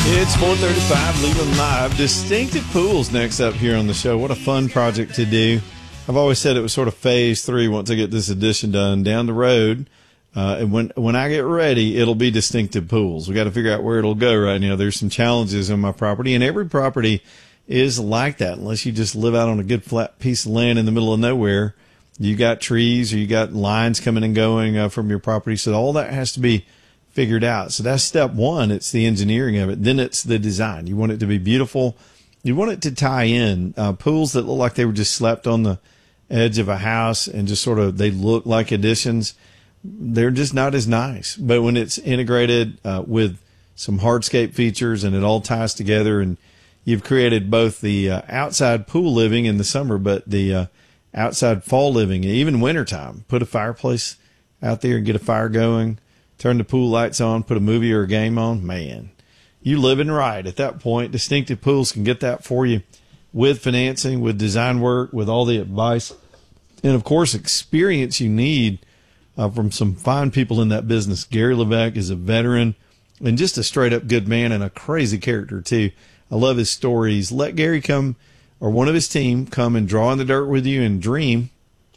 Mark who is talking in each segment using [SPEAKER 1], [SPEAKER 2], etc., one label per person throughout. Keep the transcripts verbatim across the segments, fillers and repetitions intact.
[SPEAKER 1] It's four thirty-five, Leland Live. Distinctive Pools next up here on the show. What a fun project to do. I've always said it was sort of phase three once I get this edition done. Down the road, uh, and when when I get ready, it'll be Distinctive Pools. We got to figure out where it'll go right now. There's some challenges on my property, and every property is like that unless you just live out on a good flat piece of land in the middle of nowhere. You got trees or you got lines coming and going uh, from your property, so all that has to be figured out. So that's step one. It's the engineering of it. Then it's the design. You want it to be beautiful. You want it to tie in. Uh, pools that look like they were just slapped on the edge of a house and just sort of, they look like additions. They're just not as nice. But when it's integrated uh, with some hardscape features and it all ties together, and you've created both the uh, outside pool living in the summer, but the uh, outside fall living, even wintertime. Put a fireplace out there and get a fire going. Turn the pool lights on, put a movie or a game on. Man, you living right at that point. Distinctive Pools can get that for you with financing, with design work, with all the advice, and, of course, experience you need uh, from some fine people in that business. Gary Levesque is a veteran and just a straight-up good man and a crazy character, too. I love his stories. Let Gary come, or one of his team, come and draw in the dirt with you and dream.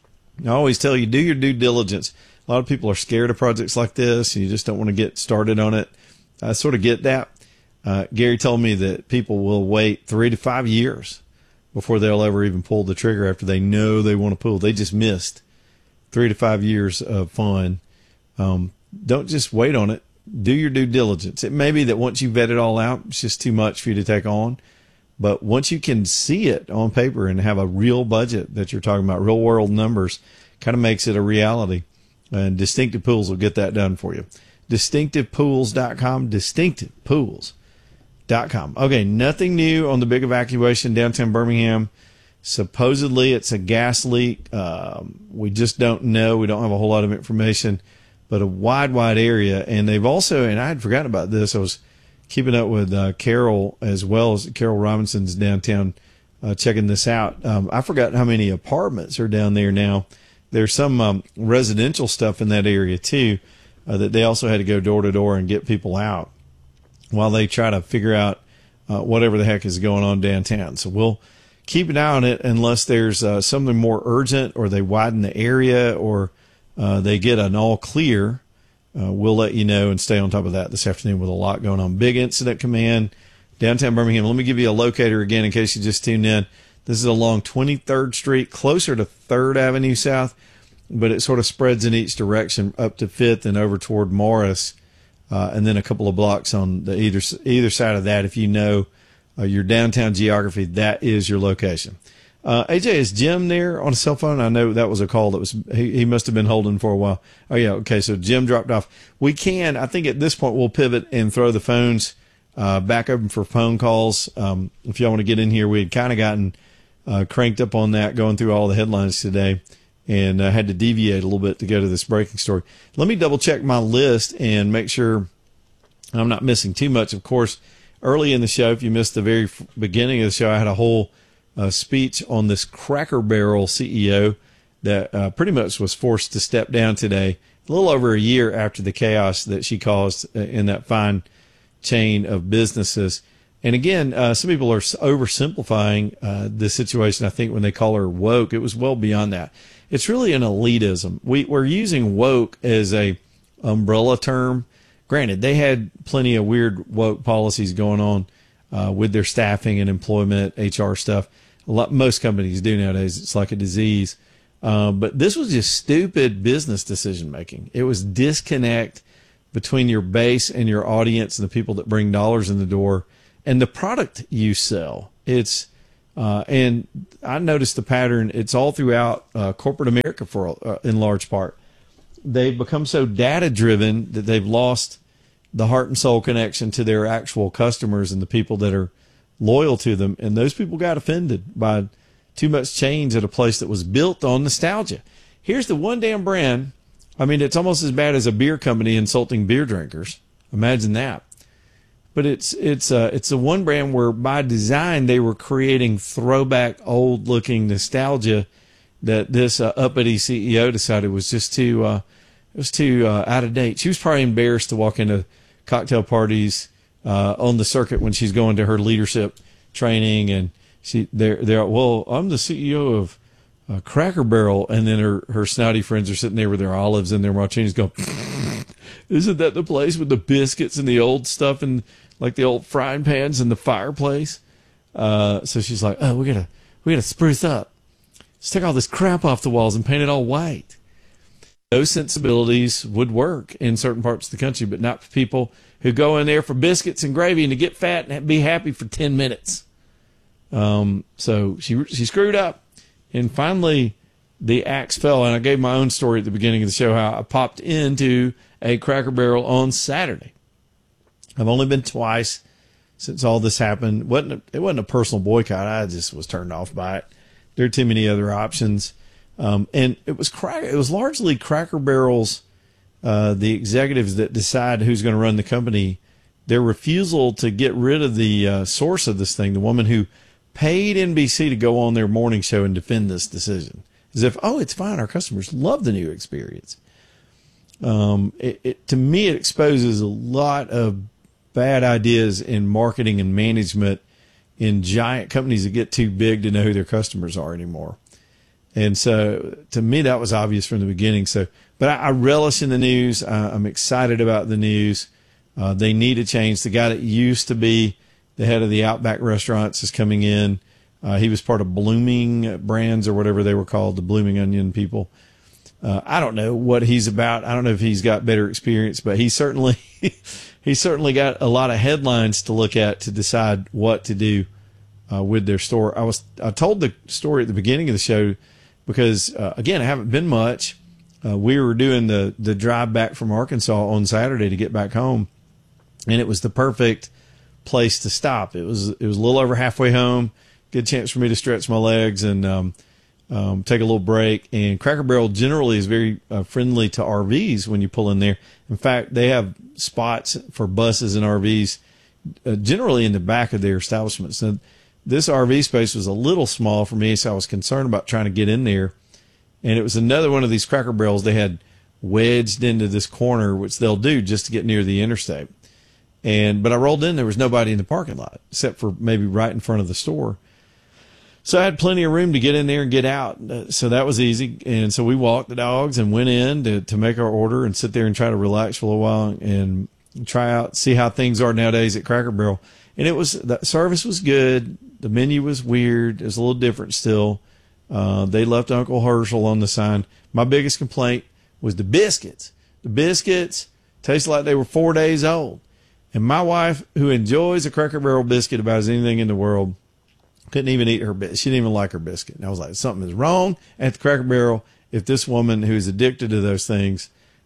[SPEAKER 1] I always tell you, do your due diligence. A lot of people are scared of projects like this, and you just don't want to get started on it. I sort of get that. Uh, Gary told me that people will wait three to five years before they'll ever even pull the trigger after they know they want to pool. They just missed three to five years of fun. Um, don't just wait on it. Do your due diligence. It may be that once you vet it all out, it's just too much for you to take on. But once you can see it on paper and have a real budget that you're talking about, real world numbers, kind of makes it a reality. And Distinctive Pools will get that done for you. distinctive pools dot com, distinctive pools dot com. Okay, nothing new on the big evacuation downtown Birmingham. Supposedly it's a gas leak. Um, we just don't know. We don't have a whole lot of information, but a wide, wide area. And they've also, and I had forgotten about this, I was keeping up with uh, Carol as well as Carol Robinson's downtown uh, checking this out. Um, I forgot how many apartments are down there now. There's some um, residential stuff in that area, too, uh, that they also had to go door to door and get people out while they try to figure out uh, whatever the heck is going on downtown. So we'll keep an eye on it unless there's uh, something more urgent or they widen the area or uh, they get an all clear. Uh, we'll let you know and stay on top of that this afternoon with a lot going on. Big Incident Command, downtown Birmingham. Let me give you a locator again in case you just tuned in. This is along twenty-third Street, closer to third Avenue South, but it sort of spreads in each direction up to fifth and over toward Morris, uh, and then a couple of blocks on the either either side of that. If you know uh, your downtown geography, that is your location. Uh, A J, is Jim there on a cell phone? I know that was a call that was he, he must have been holding for a while. Oh, yeah, okay, so Jim dropped off. We can, I think at this point, we'll pivot and throw the phones uh, back open for phone calls. Um, if y'all want to get in here, we had kind of gotten Uh, cranked up on that, going through all the headlines today, and uh, had to deviate a little bit to go to this breaking story. Let me double check my list and make sure I'm not missing too much. Of course, early in the show, if you missed the very beginning of the show, I had a whole uh, speech on this Cracker Barrel C E O that uh, pretty much was forced to step down today, a little over a year after the chaos that she caused in that fine chain of businesses. And again, uh, some people are oversimplifying uh, the situation, I think, when they call her woke. It was well beyond that. It's really an elitism. We, we're using woke as a umbrella term. Granted, they had plenty of weird woke policies going on uh, with their staffing and employment, H R stuff. A lot, most companies do nowadays. It's like a disease. Uh, but this was just stupid business decision-making. It was disconnect between your base and your audience and the people that bring dollars in the door and the product you sell. It's, uh, and I noticed the pattern. It's all throughout uh, corporate America for uh, in large part. They've become so data driven that they've lost the heart and soul connection to their actual customers and the people that are loyal to them. And those people got offended by too much change at a place that was built on nostalgia. Here's the one damn brand. I mean, it's almost as bad as a beer company insulting beer drinkers. Imagine that. But it's it's uh, it's the one brand where by design they were creating throwback, old-looking nostalgia that this uh, uppity C E O decided was just too uh, it was too uh, out of date. She was probably embarrassed to walk into cocktail parties uh, on the circuit when she's going to her leadership training, and she they're they're well, I'm the C E O of uh, Cracker Barrel, and then her her snotty friends are sitting there with their olives and their martinis, going, isn't that the place with the biscuits and the old stuff and like the old frying pans and the fireplace? Uh, so she's like, oh, we gotta we gotta spruce up. Let's take all this crap off the walls and paint it all white. Those sensibilities would work in certain parts of the country, but not for people who go in there for biscuits and gravy and to get fat and be happy for ten minutes. Um, so she she screwed up, and finally the axe fell. And I gave my own story at the beginning of the show, how I popped into a Cracker Barrel on Saturday. I've only been twice since all this happened. It wasn't a, it wasn't a personal boycott. I just was turned off by it. There are too many other options. Um, and it was crack, it was largely Cracker Barrel's, uh, the executives that decide who's going to run the company, their refusal to get rid of the uh, source of this thing, the woman who paid N B C to go on their morning show and defend this decision, as if, oh, it's fine, our customers love the new experience. Um, it, it, to me, it exposes a lot of bad ideas in marketing and management in giant companies that get too big to know who their customers are anymore. And so to me, that was obvious from the beginning. So, but I, I relish in the news. I, I'm excited about the news. Uh, they need a change. The guy that used to be the head of the Outback restaurants is coming in. Uh, he was part of Blooming Brands or whatever they were called, the Blooming Onion people. Uh, I don't know what he's about. I don't know if he's got better experience, but he certainly, he certainly got a lot of headlines to look at to decide what to do uh, with their store. I was, I told the story at the beginning of the show because, uh, again, I haven't been much. Uh, we were doing the, the drive back from Arkansas on Saturday to get back home, and it was the perfect place to stop. It was, it was a little over halfway home. Good chance for me to stretch my legs and, um, um, take a little break. And Cracker Barrel generally is very uh, friendly to R Vs when you pull in there. In fact, they have spots for buses and R Vs uh, generally in the back of their establishment. So this R V space was a little small for me, so I was concerned about trying to get in there. And it was another one of these Cracker Barrels they had wedged into this corner, which they'll do just to get near the interstate. And, but I rolled in, there was nobody in the parking lot except for maybe right in front of the store. So I had plenty of room to get in there and get out. So that was easy. And so we walked the dogs and went in to, to make our order and sit there and try to relax for a little while and try out, see how things are nowadays at Cracker Barrel. And it was, the service was good. The menu was weird. It was a little different still. Uh, they left Uncle Herschel on the sign. My biggest complaint was the biscuits. The biscuits tasted like they were four days old. And my wife, who enjoys a Cracker Barrel biscuit about as anything in the world, couldn't even eat her biscuit. She didn't even like her biscuit. And I was like, something is wrong at the Cracker Barrel if this woman who's addicted to those things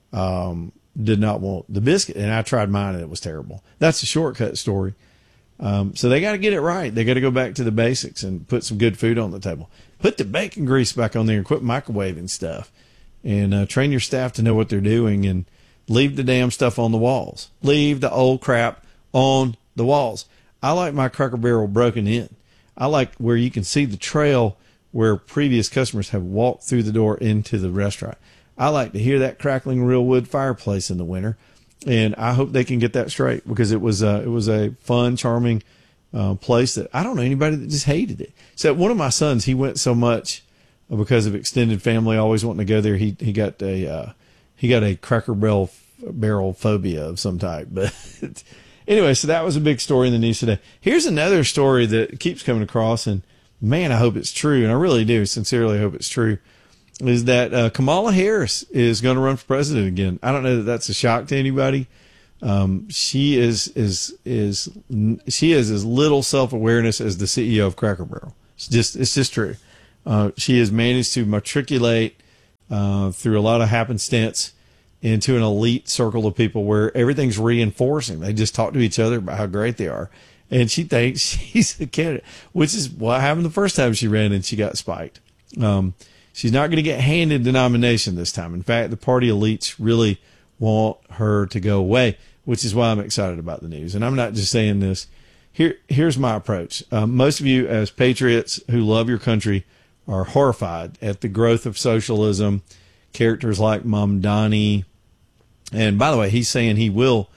[SPEAKER 1] um, did not want the biscuit. And I tried mine, and it was terrible. That's a shortcut story. Um, so they got to get it right. They got to go back to the basics and put some good food on the table. Put the bacon grease back on there and quit microwaving stuff. And uh, train your staff to know what they're doing, and leave the damn stuff on the walls. Leave the old crap on the walls. I like my Cracker Barrel broken in. I like where you can see the trail where previous customers have walked through the door into the restaurant. I like to hear that crackling real wood fireplace in the winter, and I hope they can get that straight, because it was a, it was a fun, charming uh, place that I don't know anybody that just hated it. So one of my sons, he went so much because of extended family always wanting to go there. He he got a uh, he got a Cracker Barrel barrel phobia of some type, but. Anyway, so that was a big story in the news today. Here's another story that keeps coming across, and man, I hope it's true, and I really do sincerely hope it's true, is that uh, Kamala Harris is going to run for president again. I don't know that that's a shock to anybody. Um, she is is is she has as little self-awareness as the C E O of Cracker Barrel. It's just it's just true. Uh, she has managed to matriculate uh, through a lot of happenstance into an elite circle of people where everything's reinforcing. They just talk to each other about how great they are. And she thinks she's a candidate, which is what happened the first time she ran and she got spiked. Um, she's not going to get handed the nomination this time. In fact, the party elites really want her to go away, which is why I'm excited about the news. And I'm not just saying this. Here, here's my approach. Um, most of you as patriots who love your country are horrified at the growth of socialism, characters like Mamdani. And by the way, he's saying he will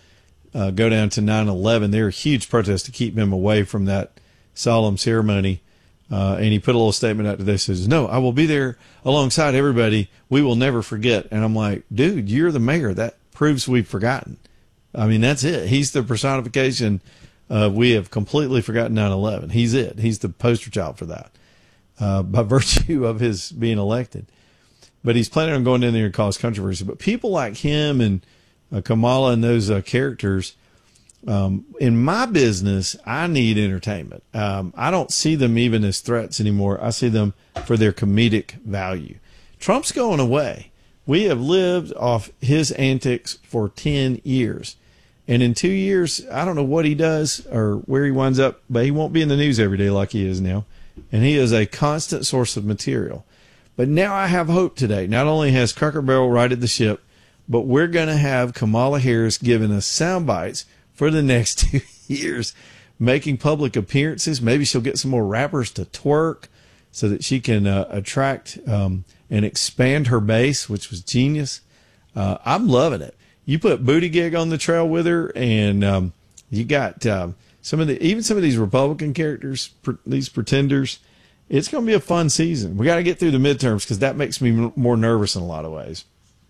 [SPEAKER 1] uh, go down to nine eleven. There were huge protests to keep him away from that solemn ceremony. Uh, and he put a little statement out today, says, no, I will be there alongside everybody. We will never forget. And I'm like, dude, you're the mayor. That proves we've forgotten. I mean, that's it. He's the personification of we have completely forgotten nine eleven. He's it. He's the poster child for that, uh, by virtue of his being elected. But he's planning on going in there and cause controversy. But people like him and uh, Kamala and those uh, characters, Um, in my business, I need entertainment. Um, I don't see them even as threats anymore. I see them for their comedic value. Trump's going away. We have lived off his antics for ten years. And in two years, I don't know what he does or where he winds up, but he won't be in the news every day like he is now. And he is a constant source of material. But now I have hope today. Not only has Cracker Barrel righted the ship, but we're going to have Kamala Harris giving us sound bites for the next two years, making public appearances. Maybe she'll get some more rappers to twerk so that she can uh, attract um, and expand her base, which was genius. Uh, I'm loving it. You put Booty Gig on the trail with her, and um, you got um, some of the even some of these Republican characters, pre- these pretenders. It's going to be a fun season. We got to get through the midterms because that makes me m- more nervous in a lot of ways.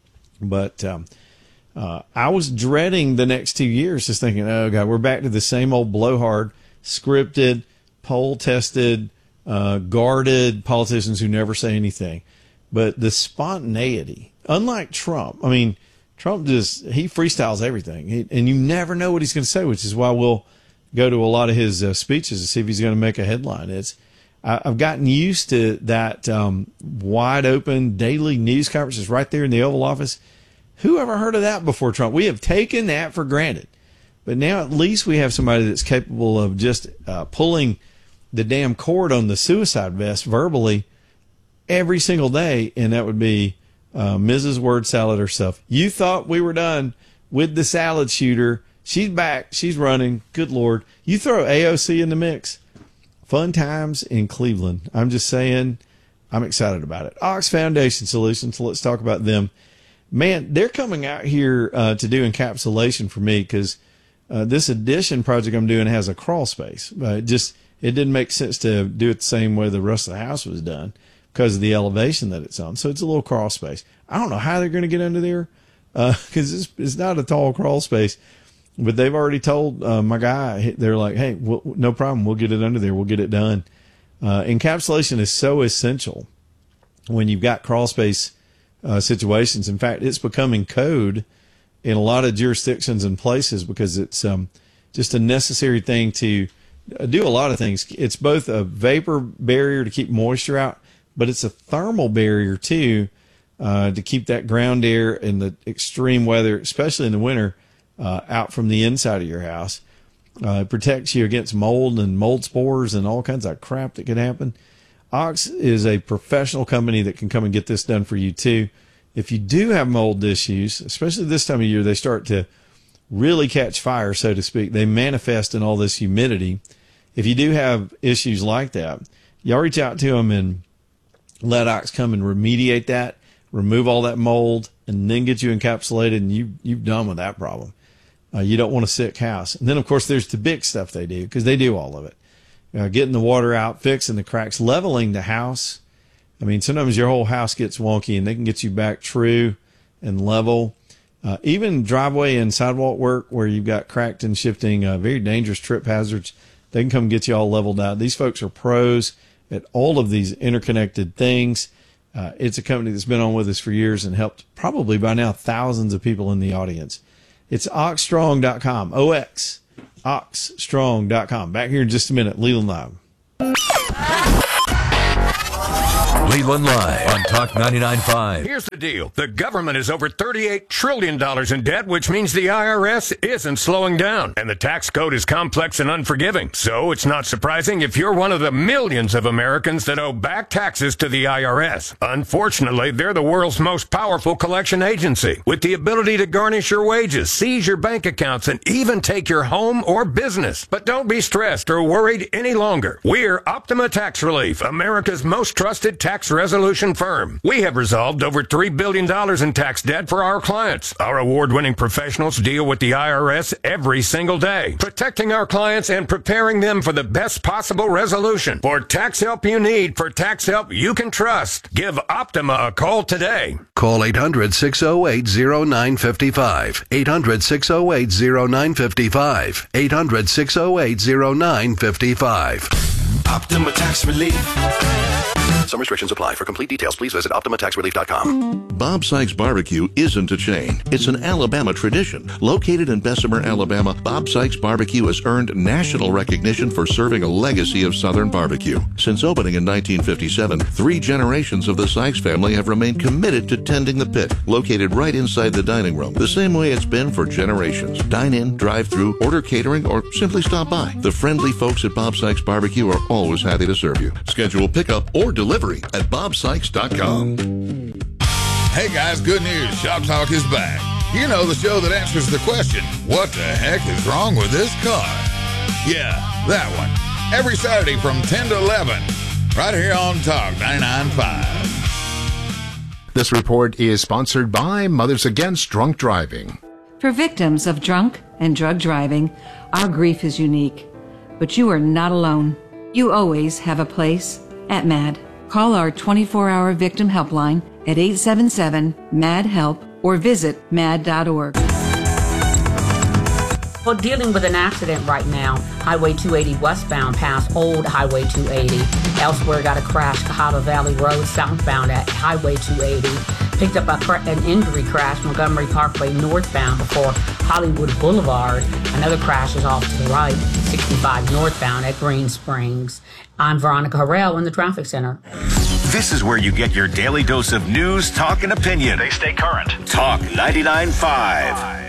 [SPEAKER 1] But um, Uh, I was dreading the next two years, just thinking, oh, God, we're back to the same old blowhard, scripted, poll-tested, uh, guarded politicians who never say anything. But the spontaneity, unlike Trump, I mean, Trump just, he freestyles everything. He, and you never know what he's going to say, which is why we'll go to a lot of his uh, speeches to see if he's going to make a headline. It's I, I've gotten used to that um, wide-open daily news conferences right there in the Oval Office. Who ever heard of that before Trump? We have taken that for granted. But now at least we have somebody that's capable of just uh, pulling the damn cord on the suicide vest verbally every single day, and that would be uh, Missus Word Salad herself. You thought we were done with the salad shooter. She's back. She's running. Good Lord. You throw A O C in the mix. Fun times in Cleveland. I'm just saying, I'm excited about it. Ox Foundation Solutions. So let's talk about them. Man, they're coming out here uh, to do encapsulation for me because uh, this addition project I'm doing has a crawl space. Uh, it just it didn't make sense to do it the same way the rest of the house was done because of the elevation that it's on. So it's a little crawl space. I don't know how they're going to get under there because uh, it's, it's not a tall crawl space. But they've already told uh, my guy, they're like, hey, we'll, no problem. We'll get it under there. We'll get it done. Uh, encapsulation is so essential when you've got crawl space Uh, situations. In fact, it's becoming code in a lot of jurisdictions and places because it's um, just a necessary thing to do a lot of things. It's both a vapor barrier to keep moisture out, but it's a thermal barrier too uh, to keep that ground air in the extreme weather, especially in the winter, uh, out from the inside of your house. Uh, it protects you against mold and mold spores and all kinds of crap that can happen. Ox is a professional company that can come and get this done for you too. If you do have mold issues, especially this time of year, they start to really catch fire, so to speak. They manifest in all this humidity. If you do have issues like that, y'all reach out to them and let Ox come and remediate that, remove all that mold, and then get you encapsulated, and you, you've done with that problem. Uh, you don't want a sick house. And then, of course, there's the big stuff they do because they do all of it. Uh, getting the water out, fixing the cracks, leveling the house. I mean, sometimes your whole house gets wonky and they can get you back true and level. Uh, even driveway and sidewalk work where you've got cracked and shifting, uh, very dangerous trip hazards, they can come get you all leveled out. These folks are pros at all of these interconnected things. Uh, it's a company that's been on with us for years and helped probably by now thousands of people in the audience. It's ox strong dot com, O X. ox strong dot com. Back here in just a minute. Leland Live.
[SPEAKER 2] Leland Live on Talk ninety-nine point five.
[SPEAKER 3] Here's the deal. The government is over thirty-eight trillion dollars in debt, which means the I R S isn't slowing down. And the tax code is complex and unforgiving. So it's not surprising if you're one of the millions of Americans that owe back taxes to the I R S. Unfortunately, they're the world's most powerful collection agency, with the ability to garnish your wages, seize your bank accounts, and even take your home or business. But don't be stressed or worried any longer. We're Optima Tax Relief, America's most trusted tax tax resolution firm. We have resolved over three billion dollars in tax debt for our clients. Our award-winning professionals deal with the I R S every single day, protecting our clients and preparing them for the best possible resolution. For tax help you need, for tax help you can trust, give Optima a call today.
[SPEAKER 4] Call eight hundred, six oh eight, oh nine five five. eight hundred, six oh eight, oh nine five five. eight hundred, six oh eight, oh nine five five.
[SPEAKER 5] Optima Tax Relief.
[SPEAKER 4] Some restrictions apply. For complete details, please visit optima tax relief dot com.
[SPEAKER 6] Bob Sykes Barbecue isn't a chain. It's an Alabama tradition. Located in Bessemer, Alabama, Bob Sykes Barbecue has earned national recognition for serving a legacy of Southern barbecue. Since opening in nineteen fifty-seven, three generations of the Sykes family have remained committed to tending the pit, located right inside the dining room, the same way it's been for generations. Dine in, drive through, order catering, or simply stop by. The friendly folks at Bob Sykes Barbecue are always happy to serve you. Schedule pickup or delivery at bob sykes dot com.
[SPEAKER 7] Hey guys, good news. Shop Talk is back. You know, the show that answers the question, what the heck is wrong with this car? Yeah, that one. Every Saturday from ten to eleven, right here on Talk ninety-nine point five.
[SPEAKER 8] This report is sponsored by Mothers Against Drunk Driving.
[SPEAKER 9] For victims of drunk and drug driving, our grief is unique. But you are not alone. You always have a place at MAD. Call our twenty-four hour victim helpline at eight seven seven, M A D, HELP or visit mad dot org.
[SPEAKER 10] We're dealing with an accident right now. Highway two eighty westbound past Old Highway two eighty. Elsewhere got a crash, Cahaba Valley Road southbound at Highway two eighty. Picked up a cra- an injury crash, Montgomery Parkway northbound before Hollywood Boulevard. Another crash is off to the right, sixty-five northbound at Green Springs. I'm Veronica Harrell in the Traffic Center.
[SPEAKER 11] This is where you get your daily dose of news, talk, and opinion.
[SPEAKER 12] They stay current.
[SPEAKER 11] Talk ninety-nine point five.